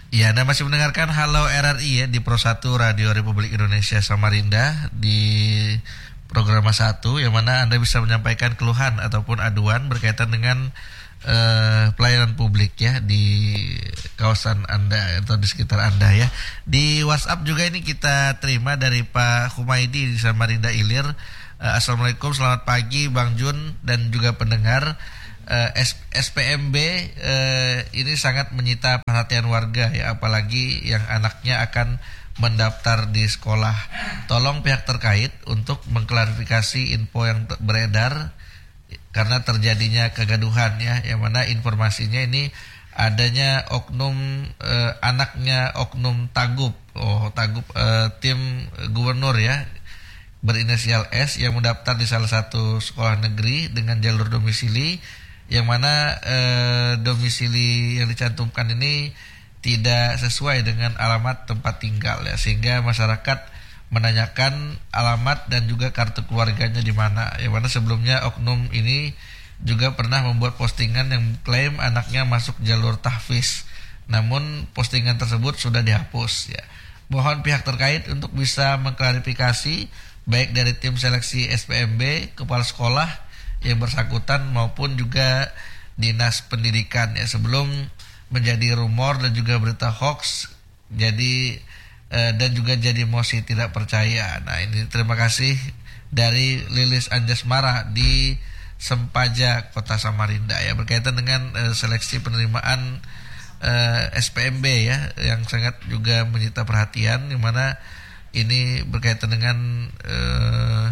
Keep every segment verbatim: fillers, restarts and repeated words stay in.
Ya, Anda masih mendengarkan Halo R R I ya di Pro satu Radio Republik Indonesia Samarinda di program satu yang mana Anda bisa menyampaikan keluhan ataupun aduan berkaitan dengan uh, pelayanan publik ya di kawasan Anda atau di sekitar Anda ya. Di WhatsApp juga ini kita terima dari Pak Humaydi di Samarinda Ilir. Uh, Assalamualaikum, selamat pagi Bang Jun dan juga pendengar. Uh, S P M B uh, ini sangat menyita perhatian warga ya, apalagi yang anaknya akan mendaftar di sekolah. Tolong pihak terkait untuk mengklarifikasi info yang t- beredar karena terjadinya kegaduhan ya, yang mana informasinya ini adanya oknum uh, anaknya oknum Tagub, oh Tagub uh, tim gubernur ya, berinisial S yang mendaftar di salah satu sekolah negeri dengan jalur domisili, yang mana eh, domisili yang dicantumkan ini tidak sesuai dengan alamat tempat tinggal ya, sehingga masyarakat menanyakan alamat dan juga kartu keluarganya di mana. Yang mana sebelumnya oknum ini juga pernah membuat postingan yang klaim anaknya masuk jalur tahfiz, namun postingan tersebut sudah dihapus ya. Mohon pihak terkait untuk bisa mengklarifikasi baik dari tim seleksi S P M B, kepala sekolah yang bersangkutan maupun juga dinas pendidikan ya, sebelum menjadi rumor dan juga berita hoax jadi eh, dan juga jadi emosi tidak percaya. Nah ini terima kasih dari Lilis Anjasmara di Sempaja Kota Samarinda ya, berkaitan dengan eh, seleksi penerimaan eh, S P M B ya, yang sangat juga menyita perhatian, yang mana ini berkaitan dengan eh,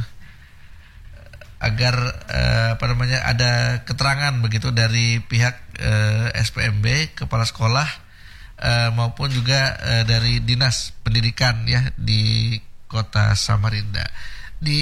agar uh, apa namanya ada keterangan begitu dari pihak uh, S P M B, kepala sekolah uh, maupun juga uh, dari dinas pendidikan ya di Kota Samarinda. Di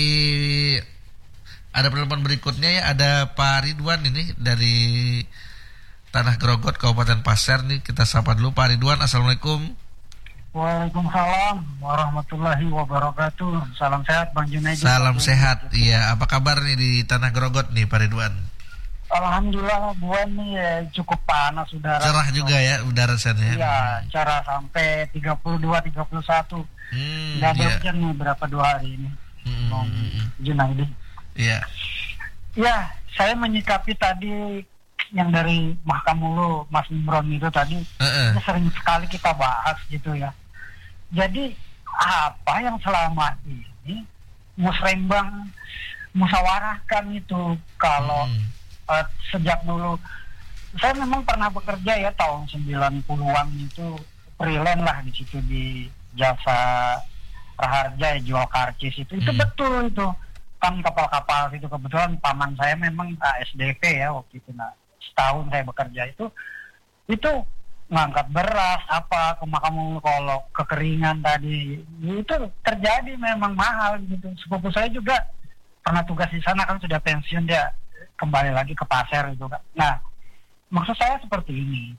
ada penelpon berikutnya ya, ada Pak Ridwan ini dari Tanah Grogot Kabupaten Pasir nih, kita sapa dulu Pak Ridwan. Assalamualaikum. Waalaikumsalam warahmatullahi wabarakatuh. Salam sehat Bang Junaidi. Salam sehat. Iya, apa kabar nih di Tanah Grogot nih Pak Ridwan? Alhamdulillah buan nih ya, cukup panas udara. Cerah juga ya udara sana ya. Iya, cerah sampai tiga puluh dua tiga puluh satu. Hmm, Enggak iya. berhujan nih berapa dua hari ini. Hmm, Bang hmm, hmm. Junaidi. Iya. Ya, saya menyikapi tadi yang dari Mahkamulu Mas Imron itu tadi, Uh-uh. ini sering sekali kita bahas gitu ya. Jadi apa yang selama ini musrembang musyawarahkan itu, kalau Hmm. uh, sejak dulu saya memang pernah bekerja ya tahun sembilan puluhan itu freelance lah di situ di jasa Raharja, jual karcis itu itu Hmm. betul itu kan kapal-kapal itu, kebetulan paman saya memang A S D P ya waktu itu. Nah setahun saya bekerja itu itu ngangkat beras apa ke Mahkamulu, kalau kekeringan tadi itu terjadi memang mahal gitu. Sepupu saya juga pernah tugas di sana, kan sudah pensiun, dia kembali lagi ke pasar gitu kan. Nah maksud saya seperti ini,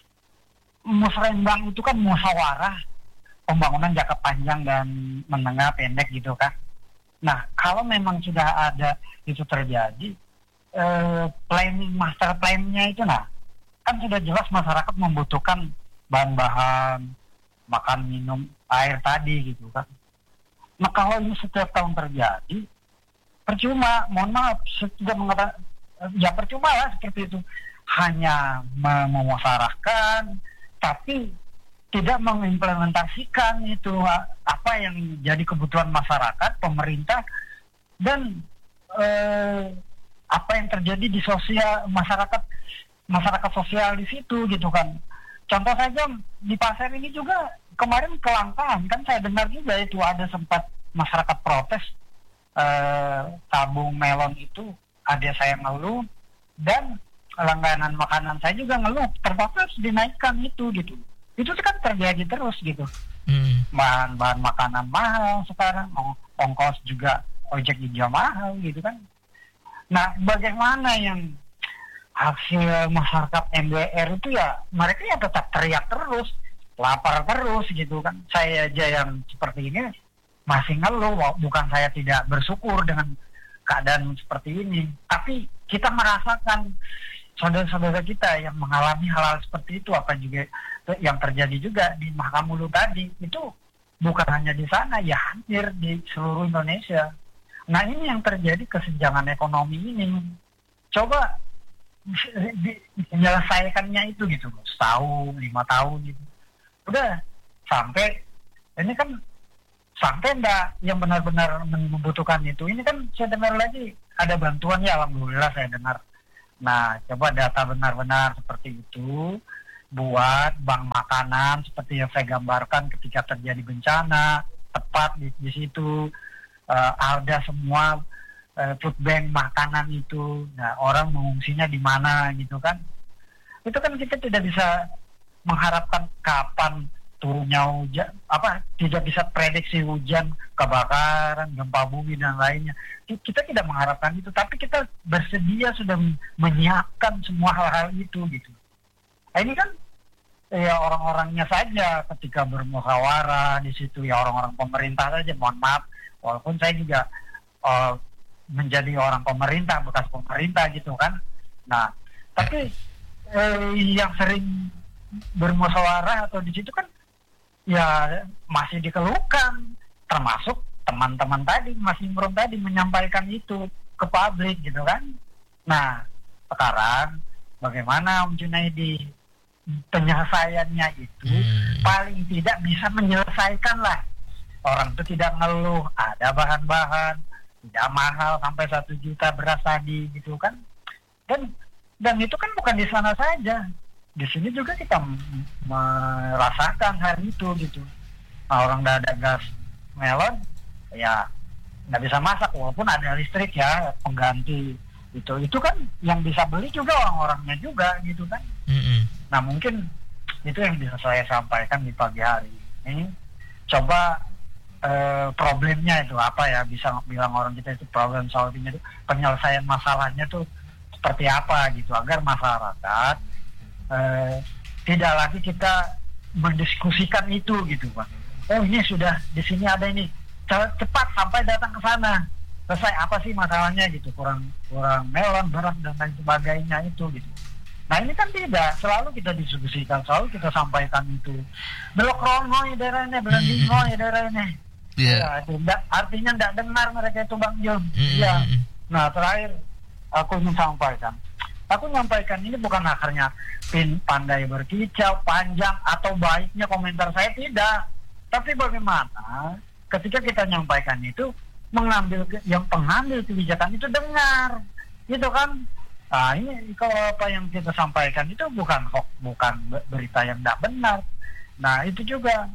musrembang itu kan musyawarah pembangunan jangka panjang dan menengah pendek gitu kan. Nah kalau memang sudah ada itu terjadi, eh, planning master plan-nya itu, nah kan sudah jelas masyarakat membutuhkan bahan-bahan makan, minum, air tadi gitu kan. Nah kalau ini setiap tahun terjadi, percuma, mohon maaf, sudah mengatakan ya percuma lah seperti itu, hanya memusyawarahkan tapi tidak mengimplementasikan itu apa yang jadi kebutuhan masyarakat, pemerintah, dan eh, apa yang terjadi di sosial masyarakat masyarakat sosial di situ gitu kan. Contoh saja di pasar ini juga kemarin kelangkaan kan, saya dengar juga itu ada sempat masyarakat protes, eh, tabung melon itu ada saya ngeluh, dan langganan makanan saya juga ngeluh, terpaksa harus dinaikkan itu gitu. Itu kan terjadi terus gitu. Hmm. Bahan-bahan makanan mahal sekarang, ongkos juga ojek juga mahal gitu kan. Nah bagaimana yang hasil masyarakat M B R itu ya, mereka ya tetap teriak terus, lapar terus gitu kan. Saya aja yang seperti ini masih ngeluh, bukan saya tidak bersyukur dengan keadaan seperti ini, tapi kita merasakan saudara-saudara kita yang mengalami hal-hal seperti itu, apa juga yang terjadi juga di Mahkamulu tadi itu bukan hanya di sana, ya hampir di seluruh Indonesia. Nah ini yang terjadi, kesenjangan ekonomi ini. Coba menyelesaikannya itu gitu, setahun, lima tahun gitu. Udah sampai ini kan sampai enggak yang benar-benar membutuhkan itu. Ini kan saya dengar lagi ada bantuan, ya alhamdulillah saya dengar. Nah coba data benar-benar seperti itu buat bank makanan seperti yang saya gambarkan ketika terjadi bencana, tepat di, di situ uh, ada semua uh, food bank makanan itu. Nah orang mengungsinya di mana gitu kan? Itu kan kita tidak bisa mengharapkan kapan turunnya hujan, apa tidak bisa prediksi hujan, kebakaran, gempa bumi dan lainnya. Kita tidak mengharapkan itu, tapi kita bersedia sudah menyiapkan semua hal-hal itu gitu. Nah, ini kan ya orang-orangnya saja ketika bermusyawarah di situ, ya orang-orang pemerintah saja. Mohon maaf, walaupun saya juga uh, menjadi orang pemerintah, bekas pemerintah gitu kan. Nah, tapi eh, yang sering bermusyawarah atau di situ kan ya masih dikeluhkan, termasuk teman-teman tadi, Mas Imron tadi menyampaikan itu ke publik gitu kan. Nah, sekarang bagaimana Om Junaidi? Penyelesaiannya itu hmm. paling tidak bisa menyelesaikan lah. Orang itu tidak ngeluh, ada bahan-bahan, tidak mahal sampai satu juta beras tadi gitu kan. Dan dan itu kan bukan di sana saja, di sini juga kita m- merasakan hal itu gitu. Nah, orang tidak ada gas melon, ya nggak bisa masak walaupun ada listrik ya pengganti itu. Itu kan yang bisa beli juga orang-orangnya juga gitu kan. Mm-hmm. Nah mungkin itu yang bisa saya sampaikan di pagi hari ini. Coba eh, problemnya itu apa ya, bisa bilang orang kita itu problem solvingnya itu, penyelesaian masalahnya tuh seperti apa gitu, agar masyarakat eh, tidak lagi kita mendiskusikan itu gitu Pak. Oh ini sudah di sini ada ini, cepat sampai datang ke sana, selesai apa sih masalahnya gitu, kurang kurang melon, beras dan lain sebagainya itu gitu. Nah ini kan tidak, selalu kita diskusikan, selalu kita sampaikan itu. Belok rono ya daerah ini, belok dino ya daerah ini. Yeah. Ya, itu, artinya tidak dengar mereka itu Bang Jom. Mm-hmm. Ya. Nah terakhir aku ingin sampaikan, aku menyampaikan ini bukan akarnya pin pandai berkicau, panjang atau baiknya komentar saya, tidak. Tapi bagaimana ketika kita menyampaikan itu, mengambil yang pengambil kebijakan itu dengar, gitu kan? Nah ini kalau apa yang kita sampaikan itu bukan hoax, bukan berita yang tidak benar. Nah itu juga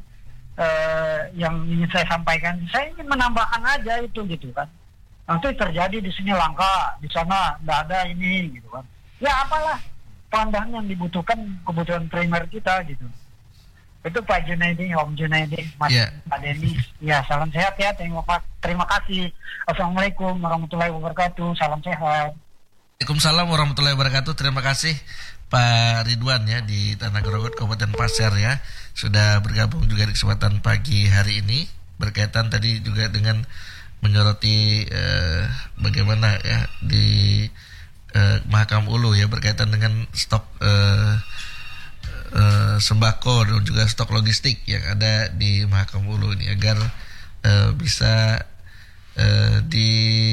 eh, yang ingin saya sampaikan. Saya ingin menambahkan aja itu gitu kan. Nanti terjadi di sini langka, di sana tidak ada ini gitu kan. Ya apalah pandangan yang dibutuhkan, kebutuhan primer kita gitu. Itu Pak Junaidi, Om Junaidi, Mas yeah. Pak Denny. Ya salam sehat ya, terima, terima kasih. Assalamualaikum warahmatullahi wabarakatuh. Salam sehat. Waalaikumsalam warahmatullahi wabarakatuh. Terima kasih Pak Ridwan ya di Tanah Grogot Kabupaten Pasir ya, sudah bergabung juga di kesempatan pagi hari ini berkaitan tadi juga dengan menyoroti eh, bagaimana ya di eh, Mahakam Ulu ya berkaitan dengan stok eh, eh, sembako dan juga stok logistik yang ada di Mahakam Ulu ini agar eh, bisa eh, di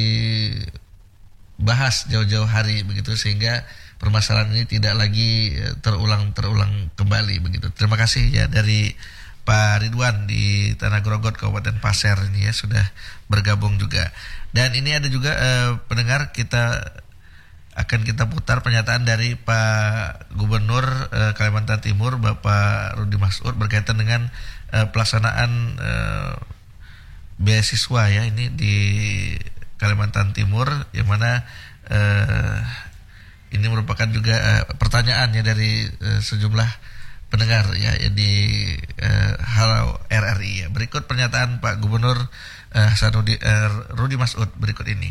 bahas jauh-jauh hari begitu sehingga permasalahan ini tidak lagi terulang-terulang kembali begitu. Terima kasih ya dari Pak Ridwan di Tanah Grogot Kabupaten Pasir ini ya sudah bergabung juga. Dan ini ada juga eh, pendengar, kita akan kita putar pernyataan dari Pak Gubernur eh, Kalimantan Timur Bapak Rudi Masud berkaitan dengan eh, pelaksanaan eh, beasiswa ya ini di Kalimantan Timur, yang mana eh, ini merupakan juga eh, pertanyaan ya dari eh, sejumlah pendengar ya, ya di eh, Halo R R I ya. Berikut pernyataan Pak Gubernur eh, Hasanuddin eh, Rudi Masud berikut ini.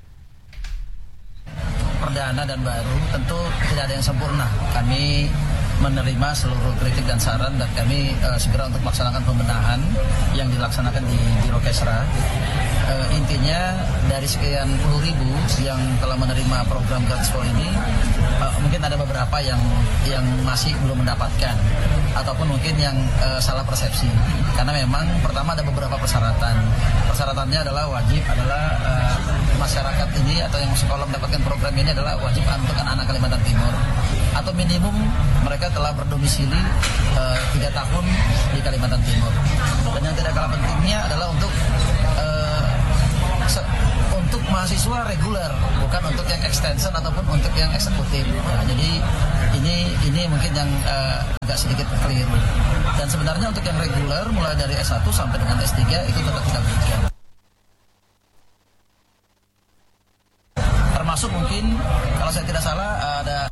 Perdana dan baru tentu tidak ada yang sempurna. Kami menerima seluruh kritik dan saran dan kami uh, segera untuk melaksanakan pembenahan yang dilaksanakan di Biro Kesra. Uh, intinya dari sekian puluh ribu yang telah menerima program Gatspo ini, uh, mungkin ada beberapa yang yang masih belum mendapatkan ataupun mungkin yang uh, salah persepsi. Karena memang pertama ada beberapa persyaratan. Persyaratannya adalah wajib adalah uh, masyarakat ini atau yang sekolah mendapatkan program ini adalah wajib untuk anak-anak Kalimantan Timur atau minimum mereka telah berdomisili uh, tiga tahun di Kalimantan Timur. Dan yang tidak kalah pentingnya adalah untuk uh, se- untuk mahasiswa reguler, bukan untuk yang extension ataupun untuk yang eksekutif. Nah, jadi ini ini mungkin yang uh, agak sedikit keliru. Dan sebenarnya untuk yang reguler mulai dari S satu sampai dengan S tiga itu tetap kita berikan. Termasuk mungkin kalau saya tidak salah ada